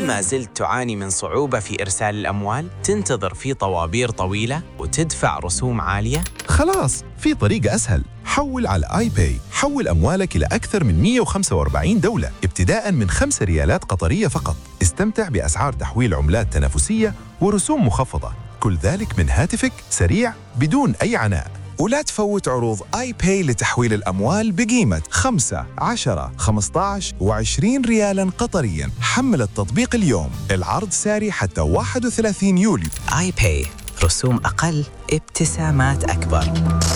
ما زلت تعاني من صعوبة في إرسال الأموال؟ تنتظر في طوابير طويلة وتدفع رسوم عالية؟ خلاص، في طريقة أسهل. حول على آي باي. حول أموالك إلى أكثر من 145 دولة ابتداءً من 5 ريالات قطرية فقط. استمتع بأسعار تحويل عملات تنافسية ورسوم مخفضة، كل ذلك من هاتفك، سريع بدون أي عناء. ولا تفوت عروض آي باي لتحويل الأموال بقيمة 5، 10، 15 و20 ريالاً قطرياً. حمل التطبيق اليوم، العرض ساري حتى 31 يوليو. آي باي، رسوم أقل، ابتسامات أكبر.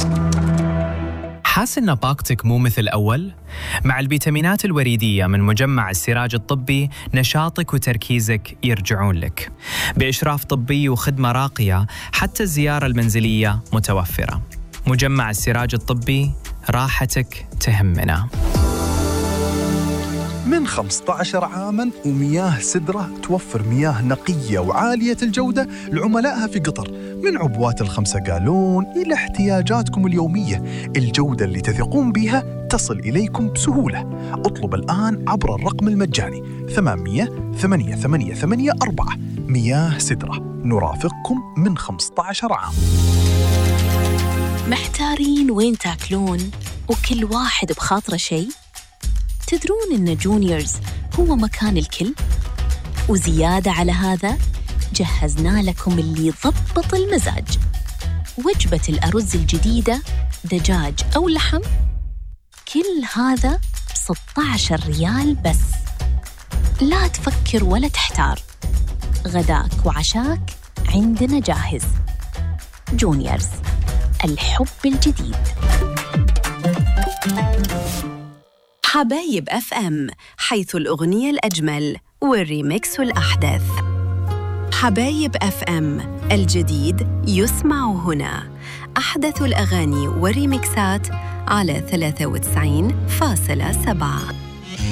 حاس إن باقتك مو مثل أول؟ مع الفيتامينات الوريدية من مجمع السراج الطبي نشاطك وتركيزك يرجعون لك. بإشراف طبي وخدمة راقية، حتى الزيارة المنزلية متوفرة. مجمع السراج الطبي، راحتك تهمنا. من 15 عاماً ومياه سدرة توفر مياه نقية وعالية الجودة لعملائها في قطر، من عبوات ال5 جالون إلى احتياجاتكم اليومية. الجودة اللي تثقون بها تصل إليكم بسهولة. اطلب الآن عبر الرقم المجاني 800-8884. مياه سدرة، نرافقكم من 15 عام. محتارين وين تاكلون وكل واحد بخاطره شيء؟ تدرون إن جونيورز هو مكان الكل؟ وزيادة على هذا جهزنا لكم اللي يضبط المزاج. وجبة الأرز الجديدة، دجاج أو لحم، كل هذا ب16 ريال بس. لا تفكر ولا تحتار، غداك وعشاك عندنا جاهز. جونيورز، الحب الجديد. حبايب اف ام، حيث الأغنية الأجمل والريميكس الأحدث. حبايب اف ام، الجديد يسمع هنا. أحدث الأغاني والريميكسات على 93.7.